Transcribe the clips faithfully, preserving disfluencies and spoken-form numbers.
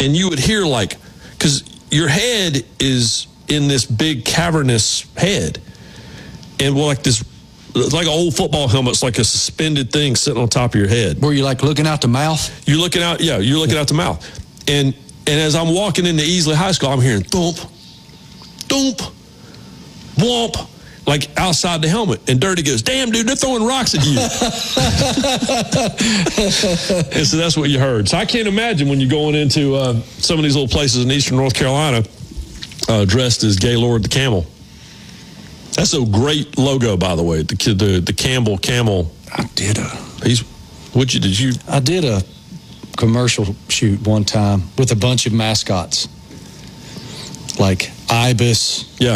and you would hear like, because your head is in this big cavernous head, and well, like this, like an old football helmet, it's like a suspended thing sitting on top of your head. Were you like looking out the mouth? You're looking out, yeah, you're looking out the mouth. And and as I'm walking into Easley High School, I'm hearing thump, thump, whomp, like outside the helmet. And Dirty goes, damn, dude, they're throwing rocks at you. And so that's what you heard. So I can't imagine when you're going into uh, some of these little places in eastern North Carolina uh, dressed as Gaylord the Camel. That's a great logo, by the way, the the, the Campbell Camel. I did a... He's, what you, did you... I did a commercial shoot one time with a bunch of mascots. Like Ibis. Yeah.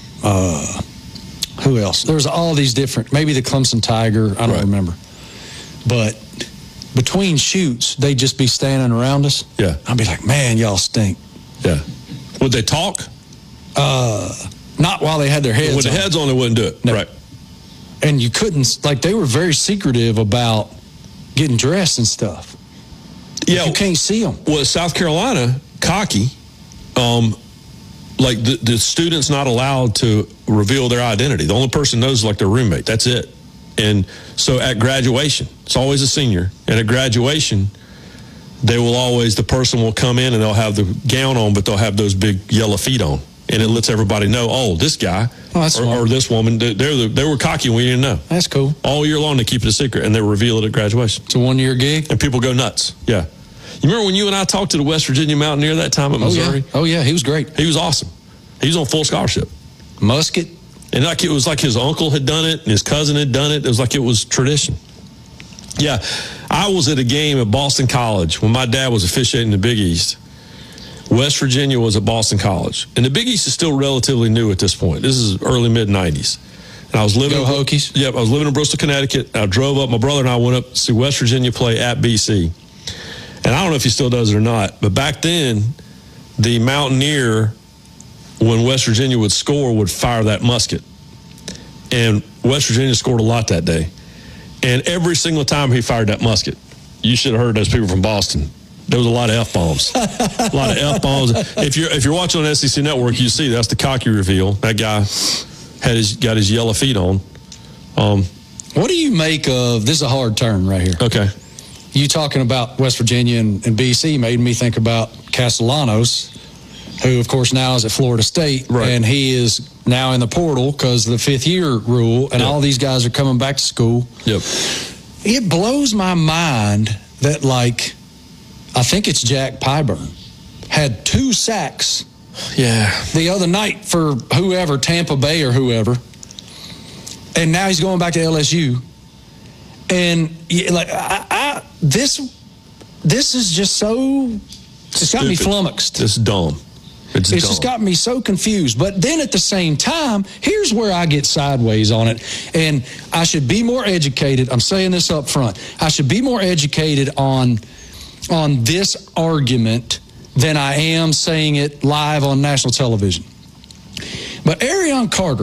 Uh, who else? There was all these different, maybe the Clemson Tiger, I don't right. remember. But between shoots, they'd just be standing around us. Yeah. I'd be like, man, y'all stink. Yeah. Would they talk? Uh, not while they had their heads on. With the heads on, they wouldn't do it. No. Right. And you couldn't, like, they were very secretive about getting dressed and stuff. Yeah. You can't see them. Well, South Carolina, cocky, um, like the, the student's not allowed to reveal their identity. The only person knows is like their roommate. That's it. And so at graduation, it's always a senior. And at graduation, they will always, the person will come in and they'll have the gown on, but they'll have those big yellow feet on. And it lets everybody know, oh, this guy oh, that's or, or this woman, they're the, they were cocky and we didn't know. That's cool. All year long, they keep it a secret, and they reveal it at graduation. It's a one-year gig? And people go nuts, yeah. You remember when you and I talked to the West Virginia Mountaineer that time at Missouri? Oh, yeah, oh, yeah. He was great. He was awesome. He was on full scholarship. Musket. And like it was like his uncle had done it, and his cousin had done it. It was like it was tradition. Yeah, I was at a game at Boston College when my dad was officiating the Big East. West Virginia was at Boston College. And the Big East is still relatively new at this point. This is early, mid-nineties. And I was living Go in, Hokies. Yep, I was living in Bristol, Connecticut. I drove up. My brother and I went up to see West Virginia play at B C. And I don't know if he still does it or not, but back then, the Mountaineer, when West Virginia would score, would fire that musket. And West Virginia scored a lot that day. And every single time he fired that musket, you should have heard those people from Boston. There was a lot of F-bombs. A lot of F-bombs. If you're if you're watching on S E C Network, you see that's the cocky reveal. That guy had his got his yellow feet on. Um, what do you make of, this is a hard turn right here. Okay. You talking about West Virginia and, and B C made me think about Castellanos, who, of course, now is at Florida State. Right. And he is now in the portal because of the fifth-year rule, and yep. all these guys are coming back to school. Yep. It blows my mind that, like, I think it's Jack Pyburn, had two sacks yeah. the other night for whoever, Tampa Bay or whoever, and now he's going back to L S U. And, like, I, I, this this is just so, it's got me flummoxed. It's dumb. It's, it's dumb. just got me so confused. But then at the same time, here's where I get sideways on it. And I should be more educated. I'm saying this up front. I should be more educated on on this argument than I am saying it live on national television. But Arion Carter,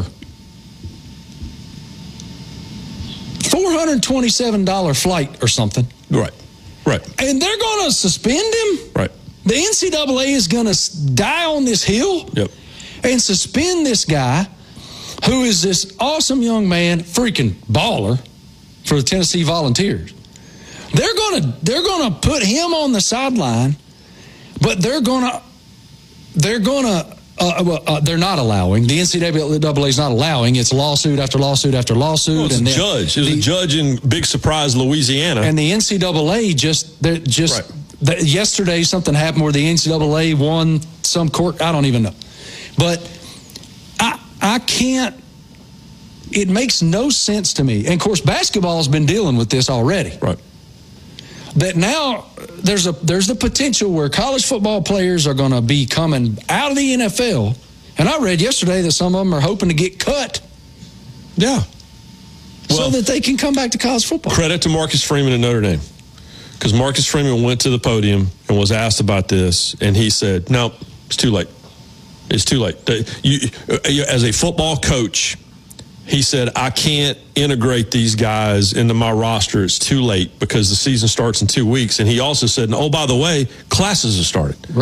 four hundred twenty-seven dollars flight or something. Right, right. And they're going to suspend him? Right. The N C double A is going to die on this hill yep. and suspend this guy who is this awesome young man, freaking baller for the Tennessee Volunteers. They're going to they're going to put him on the sideline, but they're going to they're going to uh, uh, they're not allowing. The N C double A is not allowing. It's lawsuit after lawsuit after lawsuit. Well, it's and a judge. It was the, a judge in big surprise Louisiana. And the N C double A just they're just. Right. The, yesterday, something happened where the N C double A won some court. I don't even know. But I I can't, it makes no sense to me. And, of course, basketball has been dealing with this already. Right. That now there's a there's the potential where college football players are going to be coming out of the N F L. And I read yesterday that some of them are hoping to get cut. Yeah. So Well, that they can come back to college football. Credit to Marcus Freeman at Notre Dame. Because Marcus Freeman went to the podium and was asked about this, and he said, no, it's too late. It's too late. You, as a football coach, he said, I can't integrate these guys into my roster. It's too late because the season starts in two weeks. And he also said, oh, by the way, classes have started.